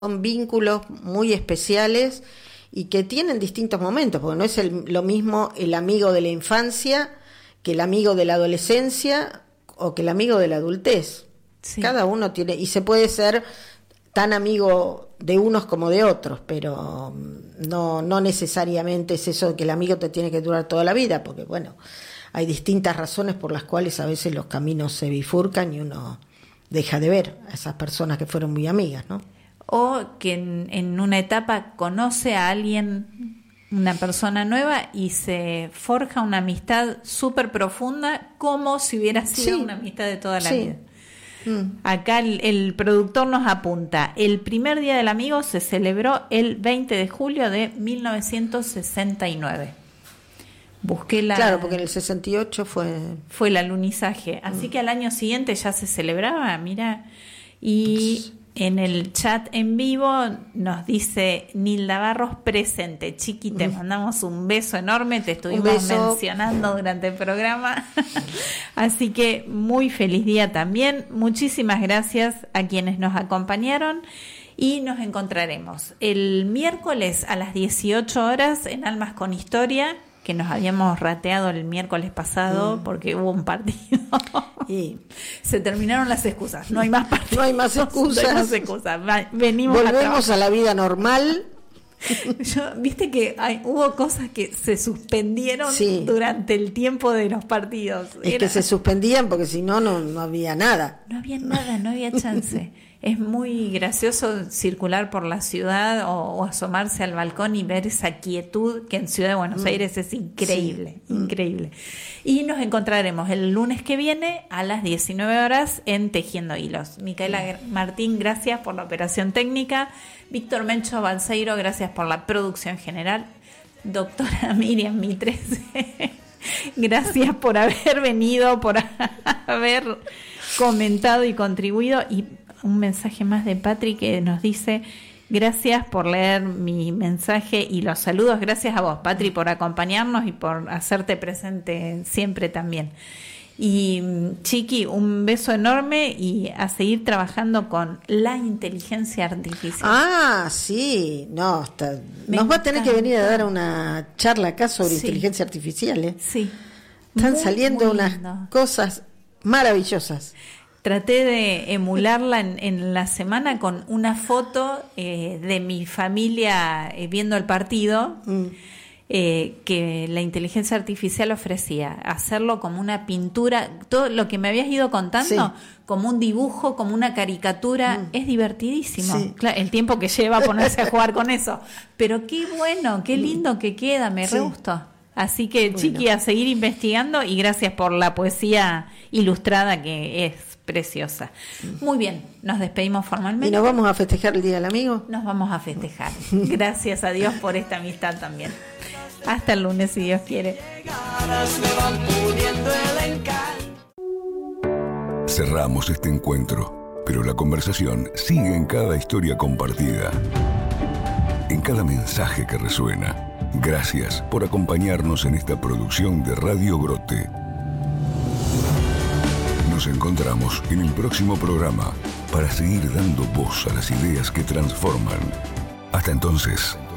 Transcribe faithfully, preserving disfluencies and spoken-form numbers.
Son vínculos muy especiales y que tienen distintos momentos, porque no es el, lo mismo el amigo de la infancia que el amigo de la adolescencia o que el amigo de la adultez. Sí. Cada uno tiene, y se puede ser tan amigo de unos como de otros, pero no, no necesariamente es eso de que el amigo te tiene que durar toda la vida, porque bueno, hay distintas razones por las cuales a veces los caminos se bifurcan y uno deja de ver a esas personas que fueron muy amigas, ¿no? O que en, en una etapa conoce a alguien, una persona nueva, y se forja una amistad súper profunda, como si hubiera sido sí. una amistad de toda la sí. vida. Mm. Acá el, el productor nos apunta: el primer Día del Amigo se celebró el veinte de julio de mil novecientos sesenta y nueve. Busqué la... Claro, porque en el sesenta y ocho fue... Fue el alunizaje. Así mm. que al año siguiente ya se celebraba, mira. Y... en el chat en vivo nos dice Nilda Barros presente. Chiqui, te mandamos un beso enorme, te estuvimos mencionando durante el programa. Así que muy feliz día también. Muchísimas gracias a quienes nos acompañaron y nos encontraremos el miércoles a las dieciocho horas en Almas con Historia, que nos habíamos rateado el miércoles pasado mm. porque hubo un partido y se terminaron las excusas. No hay más partidos. No hay más excusas. No hay más excusas. Venimos Volvemos a, a la vida normal. Yo, viste que hay, hubo cosas que se suspendieron sí. durante el tiempo de los partidos. Es Era, que se suspendían porque si no, no había nada. No había nada, no había chance. Es muy gracioso circular por la ciudad o, o asomarse al balcón y ver esa quietud que en Ciudad de Buenos mm. Aires es increíble, sí. increíble. Y nos encontraremos el lunes que viene a las diecinueve horas en Tejiendo Hilos. Micaela mm. Martín, gracias por la operación técnica. Víctor Mencho Balseiro, gracias por la producción general. Doctora Miriam Mitres, gracias por haber venido, por haber comentado y contribuido. Y un mensaje más de Patri que nos dice: gracias por leer mi mensaje y los saludos. Gracias a vos, Patri, por acompañarnos y por hacerte presente siempre también. Y Chiqui, un beso enorme y a seguir trabajando con la inteligencia artificial. Ah, sí, no, está, nos va a tener que venir a dar una charla acá sobre sí. inteligencia artificial, ¿eh? Sí. Están muy, saliendo muy unas lindo. cosas maravillosas. Traté de emularla en, en la semana con una foto eh, de mi familia eh, viendo el partido. Mm. Eh, que la inteligencia artificial ofrecía, hacerlo como una pintura, todo lo que me habías ido contando, sí. como un dibujo, como una caricatura, mm. es divertidísimo. Sí. Claro, el tiempo que lleva a ponerse a jugar con eso, pero qué bueno, qué lindo que queda, me sí. re gustó. Así que, bueno. Chiqui, a seguir investigando y gracias por la poesía ilustrada que es preciosa. Muy bien, nos despedimos formalmente. ¿Y nos vamos a festejar el Día del Amigo? Nos vamos a festejar. Gracias a Dios por esta amistad también. Hasta el lunes, si Dios quiere. Cerramos este encuentro, pero la conversación sigue en cada historia compartida, en cada mensaje que resuena. Gracias por acompañarnos en esta producción de Radio Grote. Nos encontramos en el próximo programa para seguir dando voz a las ideas que transforman. Hasta entonces.